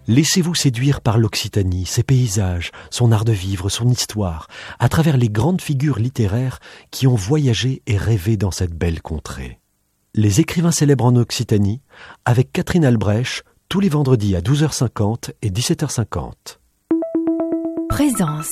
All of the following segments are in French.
Laissez-vous séduire par l'Occitanie, ses paysages, son art de vivre, son histoire, à travers les grandes figures littéraires qui ont voyagé et rêvé dans cette belle contrée. Les écrivains célèbres en Occitanie, avec Catherine Albrecht, tous les vendredis à 12h50 et 17h50. Présence.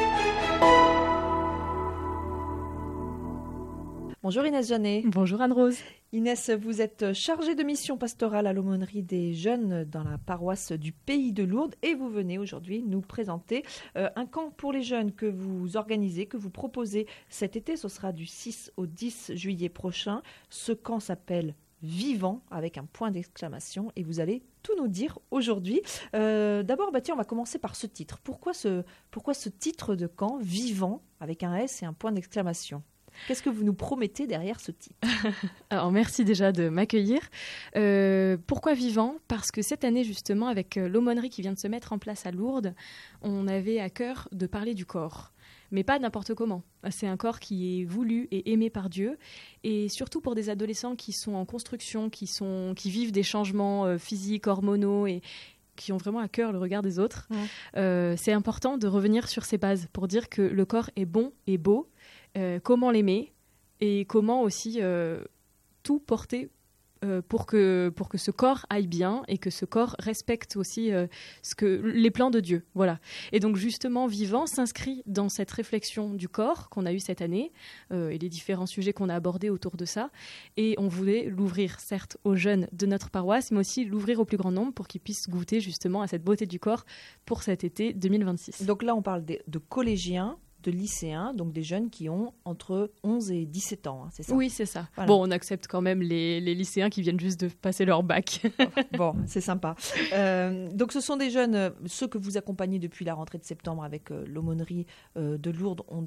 Bonjour Inès Janet. Bonjour Anne-Rose. Inès, vous êtes chargée de mission pastorale à l'aumônerie des jeunes dans la paroisse du Pays de Lourdes et vous venez aujourd'hui nous présenter un camp pour les jeunes que vous organisez, que vous proposez cet été. Ce sera du 6 au 10 juillet prochain. Ce camp s'appelle Vivant avec un point d'exclamation et vous allez tout nous dire aujourd'hui. D'abord, on va commencer par ce titre. Pourquoi ce titre de camp Vivant avec un S et un point d'exclamation ? Qu'est-ce que vous nous promettez derrière ce titre ? Alors, merci déjà de m'accueillir. Pourquoi Vivant ? Parce que cette année, justement, avec l'aumônerie qui vient de se mettre en place à Lourdes, on avait à cœur de parler du corps. Mais pas n'importe comment. C'est un corps qui est voulu et aimé par Dieu. Et surtout pour des adolescents qui sont en construction, qui vivent des changements physiques, hormonaux et qui ont vraiment à cœur le regard des autres. C'est important de revenir sur ces bases pour dire que le corps est bon et beau. Comment l'aimer et comment aussi tout porter pour que ce corps aille bien et que ce corps respecte aussi les plans de Dieu. Voilà. Et donc justement, Vivant s'inscrit dans cette réflexion du corps qu'on a eue cette année et les différents sujets qu'on a abordés autour de ça. Et on voulait l'ouvrir, certes, aux jeunes de notre paroisse, mais aussi l'ouvrir au plus grand nombre pour qu'ils puissent goûter justement à cette beauté du corps pour cet été 2026. Donc là, on parle de collégiens, de lycéens, donc des jeunes qui ont entre 11 et 17 ans, c'est ça ? Oui, c'est ça. Voilà. Bon, on accepte quand même les lycéens qui viennent juste de passer leur bac. Bon, c'est sympa. Donc ce sont des jeunes, ceux que vous accompagnez depuis la rentrée de septembre avec l'aumônerie de Lourdes ont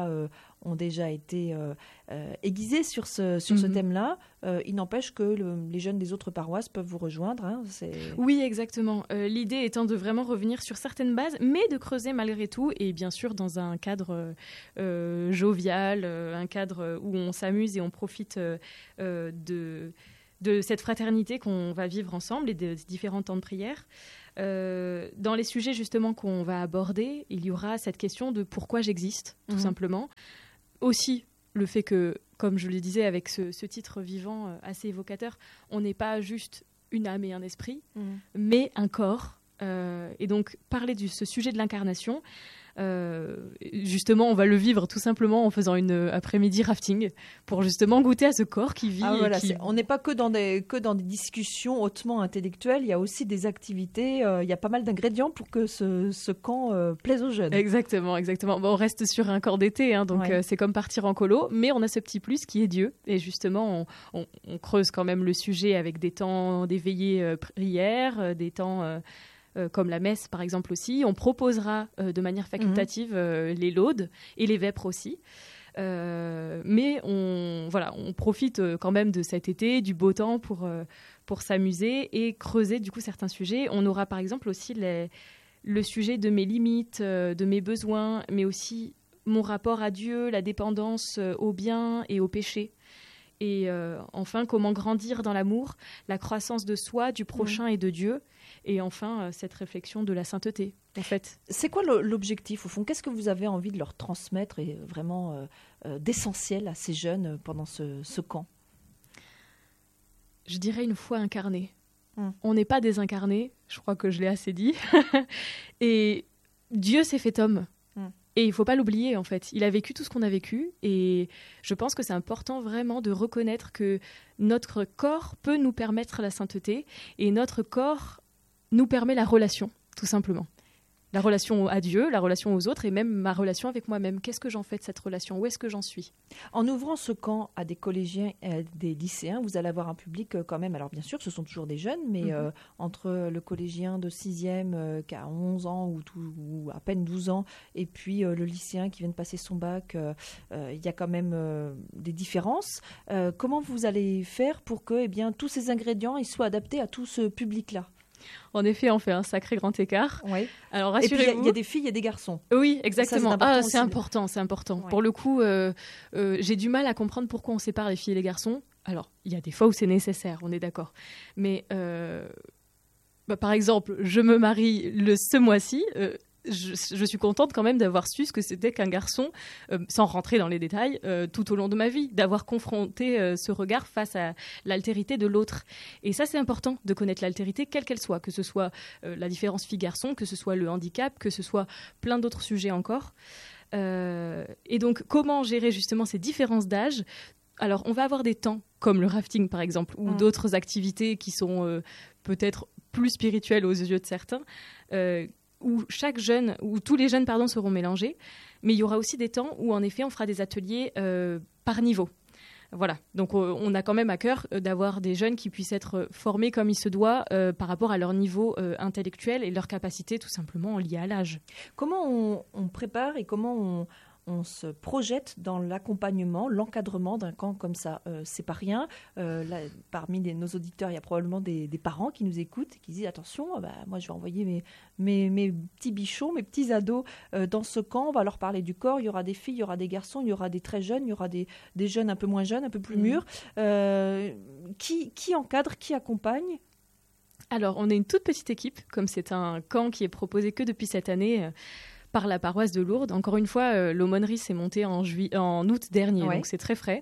déjà été aiguisés sur ce thème-là. Il n'empêche que les jeunes des autres paroisses peuvent vous rejoindre. Hein, Oui, exactement. L'idée étant de vraiment revenir sur certaines bases, mais de creuser malgré tout, et bien sûr dans un cadre jovial, un cadre où on s'amuse et on profite de cette fraternité qu'on va vivre ensemble et des différents temps de prière. Dans les sujets justement qu'on va aborder, il y aura cette question de pourquoi j'existe, tout simplement. Aussi, le fait que, comme je le disais avec ce titre Vivant assez évocateur, on n'est pas juste une âme et un esprit, mais un corps. Et donc, parler de ce sujet de l'incarnation, justement, on va le vivre tout simplement en faisant une après-midi rafting pour justement goûter à ce corps qui vit. Voilà, on n'est pas que dans des discussions hautement intellectuelles, il y a aussi des activités, il y a pas mal d'ingrédients pour que ce camp plaise aux jeunes. Exactement. Bon, on reste sur un corps d'été, hein, donc c'est comme partir en colo, mais on a ce petit plus qui est Dieu. Et justement, on creuse quand même le sujet avec des temps d'éveillée prière, des temps... comme la messe par exemple aussi. On proposera de manière facultative les laudes et les vêpres aussi. Mais on profite quand même de cet été, du beau temps pour s'amuser et creuser du coup certains sujets. On aura par exemple aussi le sujet de mes limites, de mes besoins, mais aussi mon rapport à Dieu, la dépendance au bien et au péché. Et enfin, comment grandir dans l'amour, la croissance de soi, du prochain et de Dieu. Et enfin, cette réflexion de la sainteté, en fait. C'est quoi l'objectif, au fond ? Qu'est-ce que vous avez envie de leur transmettre et vraiment d'essentiel à ces jeunes pendant ce camp ? Je dirais une foi incarnée. On n'est pas désincarné, je crois que je l'ai assez dit. Et Dieu s'est fait homme. Et il ne faut pas l'oublier, en fait. Il a vécu tout ce qu'on a vécu. Et je pense que c'est important vraiment de reconnaître que notre corps peut nous permettre la sainteté. Et notre corps nous permet la relation, tout simplement. La relation à Dieu, la relation aux autres et même ma relation avec moi-même. Qu'est-ce que j'en fais de cette relation ? Où est-ce que j'en suis ? En ouvrant ce camp à des collégiens et à des lycéens, vous allez avoir un public quand même, alors bien sûr ce sont toujours des jeunes, mais entre le collégien de 6e qui a 11 ans ou à peine 12 ans et puis le lycéen qui vient de passer son bac, il y a quand même des différences. Comment vous allez faire pour que tous ces ingrédients ils soient adaptés à tout ce public-là ? En effet, on fait un sacré grand écart. Oui. Alors, rassurez-vous. Et puis, il y a des filles et des garçons. Oui, exactement. C'est important. C'est important. Ouais. Pour le coup, j'ai du mal à comprendre pourquoi on sépare les filles et les garçons. Alors, il y a des fois où c'est nécessaire, on est d'accord. Mais par exemple, je me marie ce mois-ci, je suis contente quand même d'avoir su ce que c'était qu'un garçon, sans rentrer dans les détails, tout au long de ma vie, d'avoir confronté ce regard face à l'altérité de l'autre. Et ça, c'est important de connaître l'altérité, quelle qu'elle soit, que ce soit la différence fille-garçon, que ce soit le handicap, que ce soit plein d'autres sujets encore. Et donc, comment gérer justement ces différences d'âge ? Alors, on va avoir des temps, comme le rafting par exemple, ou d'autres activités qui sont peut-être plus spirituelles aux yeux de certains, où tous les jeunes seront mélangés, mais il y aura aussi des temps où en effet on fera des ateliers par niveau. Voilà, donc on a quand même à cœur d'avoir des jeunes qui puissent être formés comme il se doit par rapport à leur niveau intellectuel et leur capacité tout simplement liée à l'âge. Comment on prépare et comment on se projette dans l'accompagnement, l'encadrement d'un camp comme ça. C'est pas rien. Là, parmi nos auditeurs, il y a probablement des parents qui nous écoutent et qui disent attention, moi je vais envoyer mes petits bichons, mes petits ados dans ce camp. On va leur parler du corps. Il y aura des filles, il y aura des garçons, il y aura des très jeunes, il y aura des jeunes un peu moins jeunes, un peu plus mûrs. Qui encadre, qui accompagne ? Alors, on est une toute petite équipe, comme c'est un camp qui est proposé que depuis cette année par la paroisse de Lourdes. Encore une fois, l'aumônerie s'est montée en août dernier, donc c'est très frais.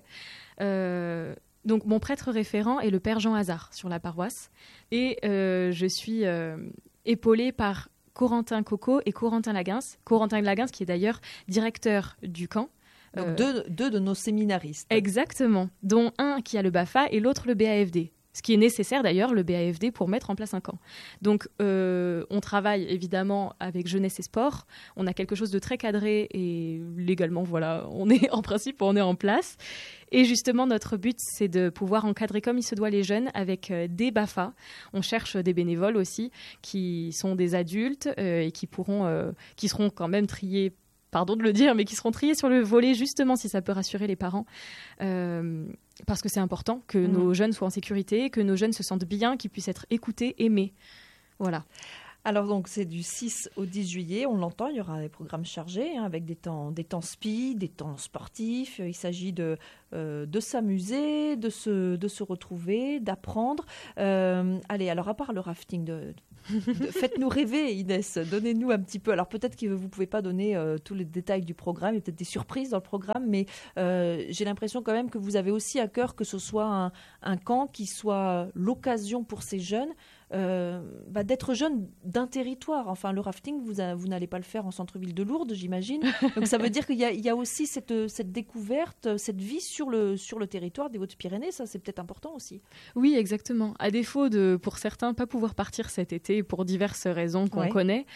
Donc mon prêtre référent est le père Jean Hazard sur la paroisse. Et je suis épaulée par Corentin Coco et Corentin Laguens. Corentin Laguens qui est d'ailleurs directeur du camp. Donc deux de nos séminaristes. Exactement, dont un qui a le BAFA et l'autre le BAFD. Ce qui est nécessaire d'ailleurs, le BAFD, pour mettre en place un camp. Donc, on travaille évidemment avec jeunesse et sport. On a quelque chose de très cadré et légalement, voilà, en principe, on est en place. Et justement, notre but, c'est de pouvoir encadrer comme il se doit les jeunes avec des BAFA. On cherche des bénévoles aussi qui sont des adultes et qui seront quand même triés. Pardon de le dire, mais qui seront triés sur le volet, justement, si ça peut rassurer les parents. Parce que c'est important que nos jeunes soient en sécurité, que nos jeunes se sentent bien, qu'ils puissent être écoutés, aimés. Voilà. Alors donc c'est du 6 au 10 juillet, on l'entend, il y aura des programmes chargés avec des temps spi, des temps sportifs. Il s'agit de s'amuser, de se retrouver, d'apprendre. Allez, alors à part le rafting, faites-nous rêver, Inès, donnez-nous un petit peu. Alors peut-être que vous ne pouvez pas donner tous les détails du programme, il y a peut-être des surprises dans le programme, mais j'ai l'impression quand même que vous avez aussi à cœur que ce soit un camp qui soit l'occasion pour ces jeunes d'être jeunes d'un territoire. Enfin, le rafting, vous n'allez pas le faire en centre-ville de Lourdes, j'imagine. Donc ça veut dire qu'il y a aussi cette découverte, cette vie sur le territoire des Hautes-Pyrénées. Ça, c'est peut-être important aussi. Oui, exactement. À défaut de, pour certains, pas pouvoir partir cet été pour diverses raisons qu'on connaît,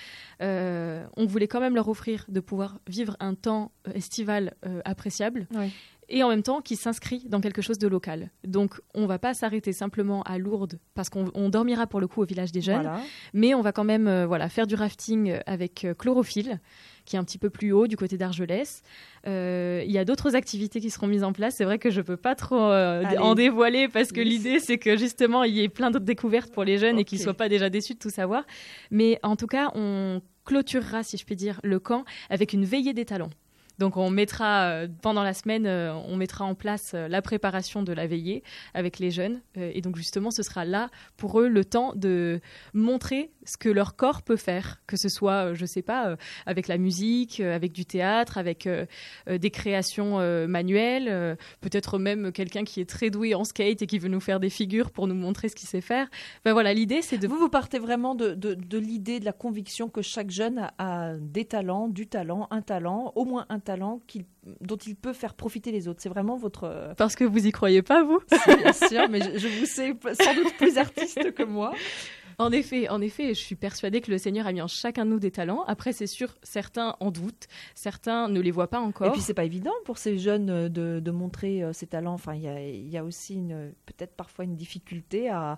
on voulait quand même leur offrir de pouvoir vivre un temps estival appréciable. Oui. Et en même temps qui s'inscrit dans quelque chose de local. Donc, on ne va pas s'arrêter simplement à Lourdes, parce qu'on dormira pour le coup au village des jeunes, mais on va quand même faire du rafting avec Chlorophylle, qui est un petit peu plus haut, du côté d'Argelès. Il y a d'autres activités qui seront mises en place. C'est vrai que je ne peux pas trop en dévoiler, parce que l'idée, c'est que justement, il y ait plein d'autres découvertes pour les jeunes et qu'ils ne soient pas déjà déçus de tout savoir. Mais en tout cas, on clôturera, si je puis dire, le camp avec une veillée des talents. Donc on mettra, pendant la semaine, on mettra en place la préparation de la veillée avec les jeunes. Et donc justement, ce sera là pour eux le temps de montrer ce que leur corps peut faire. Que ce soit, je ne sais pas, avec la musique, avec du théâtre, avec des créations manuelles. Peut-être même quelqu'un qui est très doué en skate et qui veut nous faire des figures pour nous montrer ce qu'il sait faire. Enfin, voilà, l'idée, c'est de... Vous partez vraiment de l'idée, de la conviction que chaque jeune a des talents, du talent, un talent, au moins un talent dont il peut faire profiter les autres. C'est vraiment votre... Parce que vous y croyez pas, vous ? Bien sûr, mais je vous sais sans doute plus artiste que moi. En effet, je suis persuadée que le Seigneur a mis en chacun de nous des talents. Après, c'est sûr, certains en doutent, certains ne les voient pas encore. Et puis, c'est pas évident pour ces jeunes de montrer ces talents. Enfin, il y a aussi peut-être parfois une difficulté à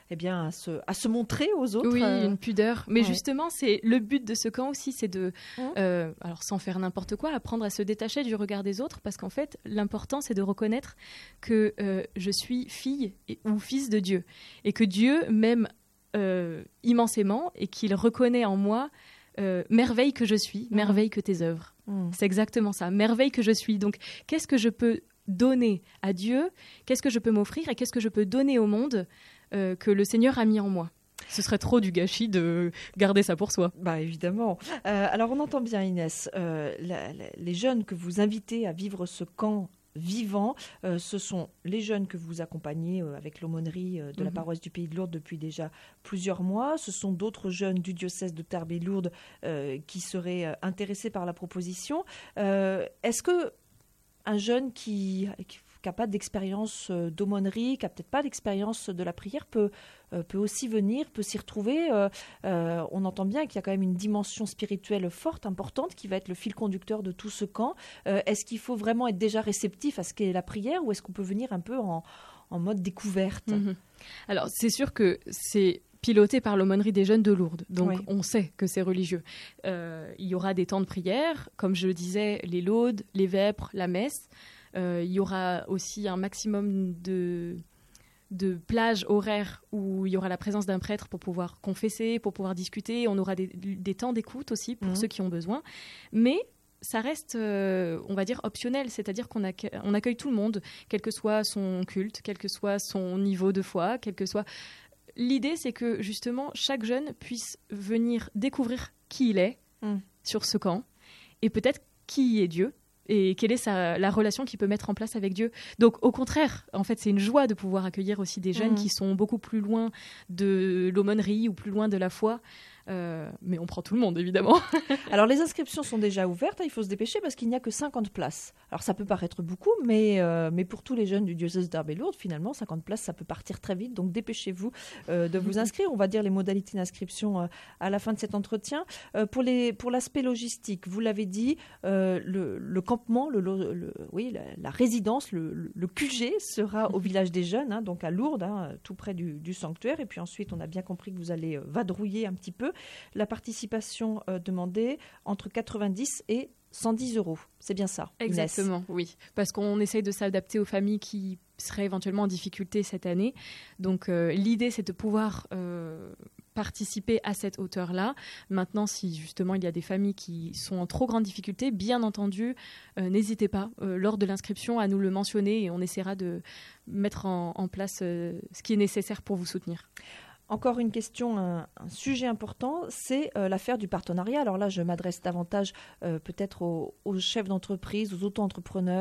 se montrer aux autres. Oui, une pudeur. Mais justement, c'est le but de ce camp aussi, c'est de, alors sans faire n'importe quoi, apprendre à se détacher du regard des autres, parce qu'en fait, l'important, c'est de reconnaître que je suis fille ou fils de Dieu, et que Dieu m'aime immensément, et qu'il reconnaît en moi merveille que je suis, merveille que tes œuvres. C'est exactement ça, merveille que je suis. Donc, qu'est-ce que je peux donner à Dieu ? Qu'est-ce que je peux m'offrir ? Et qu'est-ce que je peux donner au monde que le Seigneur a mis en moi ? Ce serait trop du gâchis de garder ça pour soi. Bah évidemment. Alors on entend bien Inès, les jeunes que vous invitez à vivre ce camp vivant, ce sont les jeunes que vous accompagnez avec l'aumônerie de la paroisse du Pays de Lourdes depuis déjà plusieurs mois. Ce sont d'autres jeunes du diocèse de Tarbes et Lourdes qui seraient intéressés par la proposition. Est-ce que un jeune qui n'a pas d'expérience d'aumônerie, qui n'a peut-être pas d'expérience de la prière, peut aussi venir, peut s'y retrouver. On entend bien qu'il y a quand même une dimension spirituelle forte, importante, qui va être le fil conducteur de tout ce camp. Est-ce qu'il faut vraiment être déjà réceptif à ce qu'est la prière, ou est-ce qu'on peut venir un peu en mode découverte? Alors, c'est sûr que c'est piloté par l'aumônerie des jeunes de Lourdes. Donc, on sait que c'est religieux. Il y aura des temps de prière, comme je le disais, les laudes, les vêpres, la messe. Il y aura aussi un maximum de plages horaires où il y aura la présence d'un prêtre pour pouvoir confesser, pour pouvoir discuter. On aura des temps d'écoute aussi pour ceux qui ont besoin. Mais ça reste, on va dire, optionnel. C'est-à-dire qu'on accueille tout le monde, quel que soit son culte, quel que soit son niveau de foi, quel que soit... L'idée, c'est que justement, chaque jeune puisse venir découvrir qui il est sur ce camp et peut-être qui est Dieu et quelle est la relation qu'il peut mettre en place avec Dieu. Donc, au contraire, en fait, c'est une joie de pouvoir accueillir aussi des jeunes qui sont beaucoup plus loin de l'aumônerie ou plus loin de la foi. Mais on prend tout le monde, évidemment. Alors, les inscriptions sont déjà ouvertes. Il faut se dépêcher parce qu'il n'y a que 50 places. Alors, ça peut paraître beaucoup, mais pour tous les jeunes du diocèse de Tarbes et Lourdes, finalement, 50 places, ça peut partir très vite. Donc, dépêchez-vous de vous inscrire. On va dire les modalités d'inscription à la fin de cet entretien. Pour l'aspect logistique, vous l'avez dit, le campement, la résidence, le QG sera au village des jeunes, donc à Lourdes, tout près du sanctuaire. Et puis ensuite, on a bien compris que vous allez vadrouiller un petit peu. La participation demandée entre 90 et 110 €. C'est bien ça, Exactement, Inès. oui. Parce qu'on essaye de s'adapter aux familles qui seraient éventuellement en difficulté cette année. Donc l'idée, c'est de pouvoir participer à cette hauteur-là. Maintenant, si justement il y a des familles qui sont en trop grande difficulté, bien entendu, n'hésitez pas lors de l'inscription à nous le mentionner et on essaiera de mettre en place ce qui est nécessaire pour vous soutenir. Encore une question, un sujet important, c'est l'affaire du partenariat. Alors là, je m'adresse davantage peut-être aux chefs d'entreprise, aux auto-entrepreneurs,